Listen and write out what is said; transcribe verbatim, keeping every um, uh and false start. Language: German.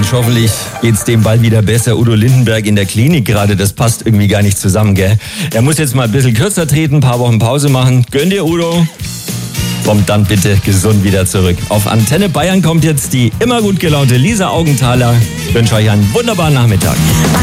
Mensch, hoffentlich geht's dem bald wieder besser. Udo Lindenberg in der Klinik gerade, das passt irgendwie gar nicht zusammen, gell? Er muss jetzt mal ein bisschen kürzer treten, ein paar Wochen Pause machen. Gönn dir, Udo. Kommt dann bitte gesund wieder zurück. Auf Antenne Bayern kommt jetzt die immer gut gelaunte Lisa Augenthaler. Ich wünsche euch einen wunderbaren Nachmittag.